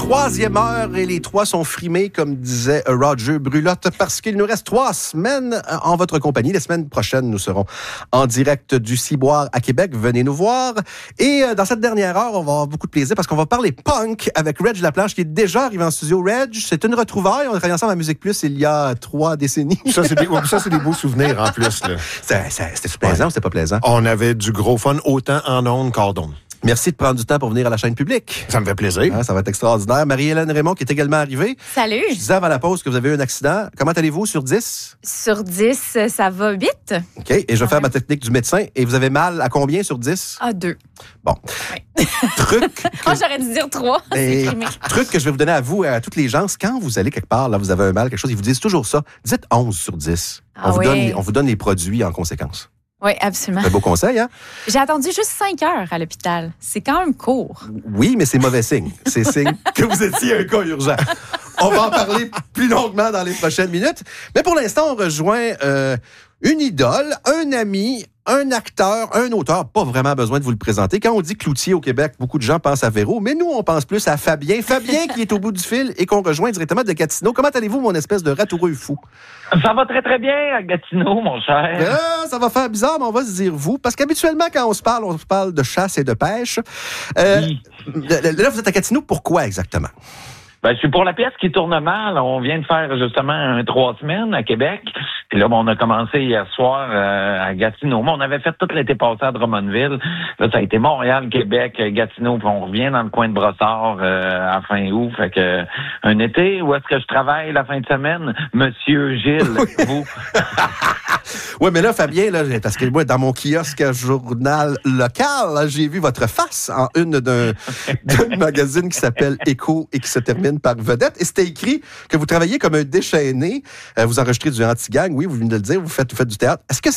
troisième heure et les trois sont frimés, comme disait Roger Brulotte, parce qu'il nous reste 3 semaines en votre compagnie. La semaine prochaine, nous serons en direct du Ciboire à Québec. Venez nous voir. Et dans cette dernière heure, on va avoir beaucoup de plaisir parce qu'on va parler punk avec Reg Laplanche qui est déjà arrivé en studio. Reg, c'est une retrouvaille. On a travaillé ensemble à Musique Plus il y a 3 décennies. Ça, c'est des beaux souvenirs en plus. Là. C'était plaisant ou c'était pas plaisant? On avait du gros fun autant en ondes qu'en ondes. Merci de prendre du temps pour venir à la chaîne publique. Ça me fait plaisir. Ça va être extraordinaire. Marie-Hélène Raymond qui est également arrivée. Salut. Je disais avant la pause que vous avez eu un accident. Comment allez-vous sur 10? Sur 10, ça va 8. OK. Et je vais faire ma technique du médecin. Et vous avez mal à combien sur 10? Ah, 2. Bon. Oui. Truc. J'aurais dû dire 3. Truc que je vais vous donner à vous, à toutes les gens, c'est quand vous allez quelque part, là, vous avez un mal, quelque chose, ils vous disent toujours ça. Dites 11 sur 10. On vous donne les produits en conséquence. Oui, absolument. C'est un beau conseil, hein? J'ai attendu juste 5 heures à l'hôpital. C'est quand même court. Oui, mais c'est mauvais signe. C'est signe que vous étiez un cas urgent. On va en parler plus longuement dans les prochaines minutes. Mais pour l'instant, on rejoint une idole, un ami, un acteur, un auteur. Pas vraiment besoin de vous le présenter. Quand on dit Cloutier au Québec, beaucoup de gens pensent à Véro, mais nous, on pense plus à Fabien. Fabien qui est au bout du fil et qu'on rejoint directement de Gatineau. Comment allez-vous, mon espèce de ratoureux fou? Ça va très, très bien à Gatineau, mon cher. Ça va faire bizarre, mais on va se dire vous. Parce qu'habituellement, quand on se parle de chasse et de pêche. Oui. Là, vous êtes à Gatineau, pourquoi exactement? Ben, c'est pour la pièce qui tourne mal. On vient de faire justement 3 semaines à Québec. Puis là, on a commencé hier soir à Gatineau. On avait fait tout l'été passé à Drummondville. Là, ça a été Montréal, Québec, Gatineau. Puis on revient dans le coin de Brossard à fin août. Fait que un été, où est-ce que je travaille la fin de semaine? Monsieur Gilles, vous. Oui, mais là, Fabien, là, parce que moi, dans mon kiosque journal local, là, j'ai vu votre face en une d'un magazine qui s'appelle Écho et qui se termine par Vedette. Et c'était écrit que vous travaillez comme un déchaîné. Vous enregistrez du anti-gang, oui, vous venez de le dire, vous faites du théâtre. Est-ce que